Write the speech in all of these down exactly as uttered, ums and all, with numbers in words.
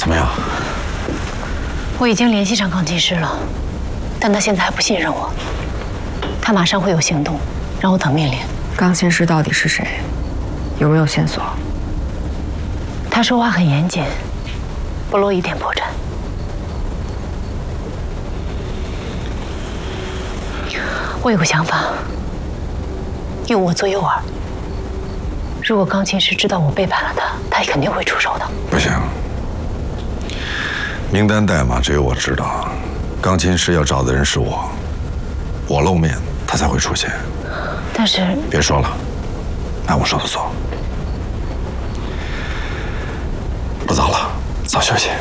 怎么样？ 我已经联系上钢琴师了，但他现在还不信任我。他马上会有行动，让我等命令。 钢琴师到底是谁？有没有线索？ 他说话很严谨，不露一点破绽。我有个想法，用我做诱饵。如果钢琴师知道我背叛了他，他肯定会出手的。 不行，名单代码只有我知道，钢琴师要找的人是我，我露面他才会出现。 但是别说了，按我说的做。不早了，早休息。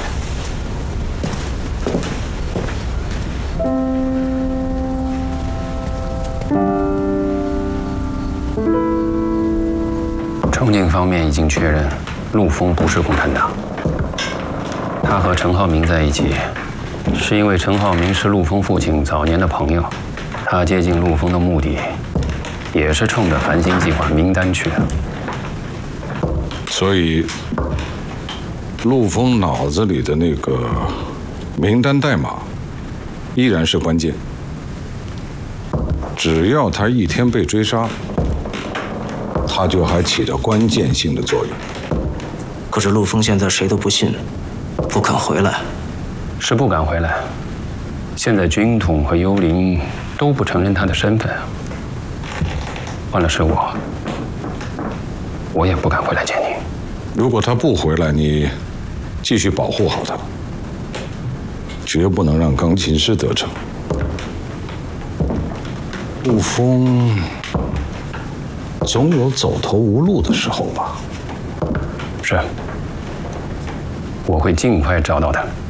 重庆方面已经确认，陆丰不是共产党。他和陈浩民在一起，是因为陈浩民是陆丰父亲早年的朋友。他接近陆丰的目的，也是冲着繁星计划名单去的。 所以，陆丰脑子里的那个名单代码，依然是关键。只要他一天被追杀，他就还起着关键性的作用。 可是陆丰现在谁都不信，不肯回来。 是不敢回来。现在军统和幽灵都不承认他的身份。换了是我，我也不敢回来见你。 如果他不回来，你继续保护好他，绝不能让钢琴师得逞。陆丰总有走投无路的时候吧？ 是，我会尽快找到他。